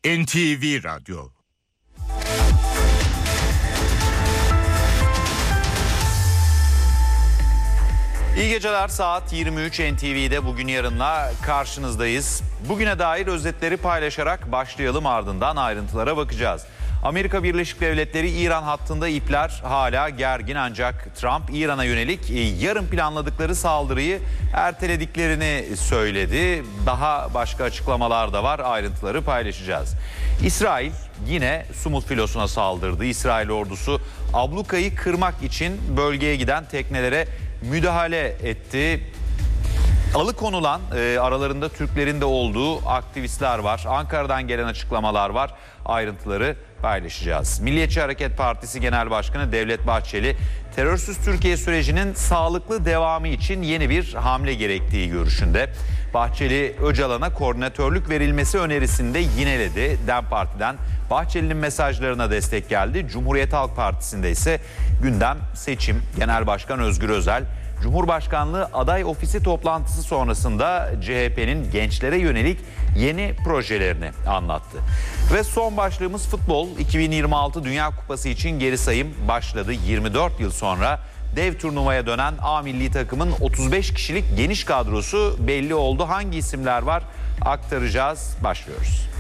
NTV Radyo. İyi geceler, saat 23 NTV'de bugün yarınla karşınızdayız. Bugüne dair özetleri paylaşarak başlayalım, ardından ayrıntılara bakacağız. Amerika Birleşik Devletleri İran hattında ipler hala gergin, ancak Trump İran'a yönelik yarın planladıkları saldırıyı ertelediklerini söyledi. Daha başka açıklamalar da var, ayrıntıları paylaşacağız. İsrail yine Sumut filosuna saldırdı. İsrail ordusu ablukayı kırmak için bölgeye giden teknelere müdahale etti. Alıkonulan, aralarında Türklerin de olduğu aktivistler var. Ankara'dan gelen açıklamalar var. Ayrıntıları paylaşacağız. Milliyetçi Hareket Partisi Genel Başkanı Devlet Bahçeli, terörsüz Türkiye sürecinin sağlıklı devamı için yeni bir hamle gerektiği görüşünde. Bahçeli, Öcalan'a koordinatörlük verilmesi önerisini de yineledi. DEM Parti'den Bahçeli'nin mesajlarına destek geldi. Cumhuriyet Halk Partisi'nde ise gündem seçim. Genel Başkan Özgür Özel, Cumhurbaşkanlığı aday ofisi toplantısı sonrasında CHP'nin gençlere yönelik yeni projelerini anlattı. Ve son başlığımız futbol. 2026 Dünya Kupası için geri sayım başladı. 24 yıl sonra dev turnuvaya dönen A milli takımın 35 kişilik geniş kadrosu belli oldu. Hangi isimler var aktaracağız. Başlıyoruz.